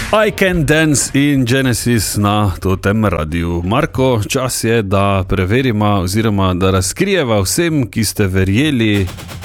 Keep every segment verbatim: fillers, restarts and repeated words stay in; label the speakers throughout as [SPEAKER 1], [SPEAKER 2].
[SPEAKER 1] I Can Dance in Genesis na Totem radiju. Marko, čas je, da preverimo oziroma da razkrijeva vsem, ki ste verjeli,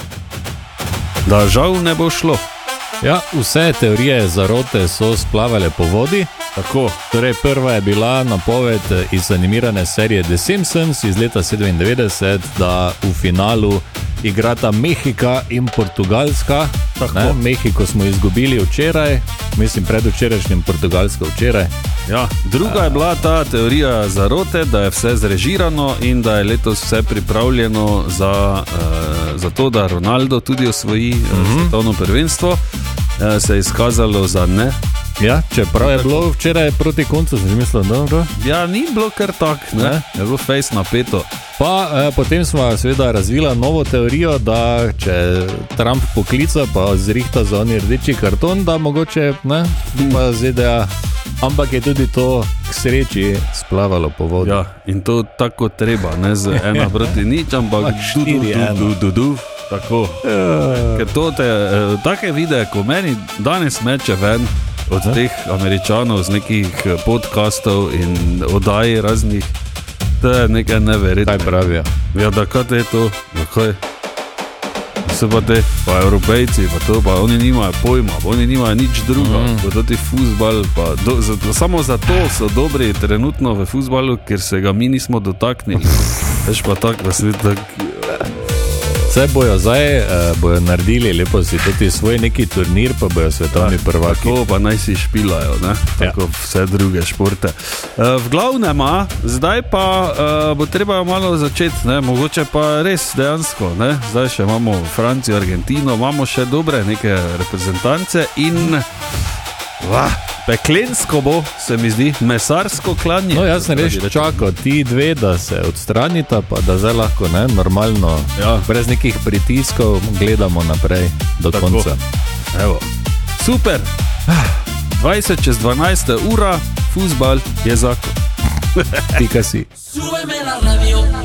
[SPEAKER 1] da žal ne bo šlo.
[SPEAKER 2] Ja, vse teorije zarote so splavale po vodi.
[SPEAKER 1] Tako.
[SPEAKER 2] Torej, prva je bila napoved iz animirane serije The Simpsons iz leta sedemindevetdeset, da v finalu igrata Mehika in Portugalska. Ne, Mehiko smo izgubili včeraj, mislim predvčerajšnjim, Portugalsko včeraj.
[SPEAKER 1] Ja, druga je bila ta teorija zarote, da je vse zrežirano in da je letos vse pripravljeno za, uh, za to, da Ronaldo tudi osvoji mm-hmm. svetovno prvenstvo. Uh, se je izkazalo za ne.
[SPEAKER 2] Ja, čeprav je bilo včeraj proti koncu, sem mislil, dobro.
[SPEAKER 1] Ja, ni bilo kar tak, ne, ne? Je bilo fejs napeto.
[SPEAKER 2] Pa eh, potem smo seveda razvila novo teorijo, da če Trump poklica pa zrihta za oni rdeči karton, da mogoče, ne, pa Z D A. Ampak je tudi to k sreči splavalo po vodi.
[SPEAKER 1] Ja, in to tako treba, ne z ena proti nič, ampak štiri ena. Tako. Ker to te, eh, take videe, ko meni danes meče ven od Zde? teh Američanov z nekih podcastov in oddaj raznih, to je nekaj neverjetno.
[SPEAKER 2] Kaj pravijo?
[SPEAKER 1] Ja, da kaj je to? Kaj? Se pa te, pa Evropejci, pa to, pa oni nimajo pojma, pa oni nimajo nič druga, mm. pa to ti fuzbal, pa do, zato, samo zato so dobri trenutno v fuzbalu, ker se ga mi nismo dotaknili. Veš pa tak, da se tak...
[SPEAKER 2] Vse bojo zdaj, eh, bojo naredili lepo si tudi svoj neki turnir, pa bojo svetovni prvaki.
[SPEAKER 1] Tako pa naj si špilajo, ne? Tako ja. Vse druge športe. E, v glavnema, zdaj pa e, bo treba malo začeti, ne? Mogoče pa res dejansko, ne? Zdaj še imamo Francijo, Argentino, imamo še dobre neke reprezentance in vah, peklensko bo, se mi zdi, mesarsko klanje.
[SPEAKER 2] No, jaz sem reč čakal ti dve, da se odstranita, pa da zdaj lahko, ne, normalno, ja. Brez nekih pritiskov gledamo naprej do Tako. konca.
[SPEAKER 1] Evo. Super! dvajset čez dvanajsta ura, fuzbal je zakon.
[SPEAKER 2] Pika si.
[SPEAKER 3] Súbeme la radio.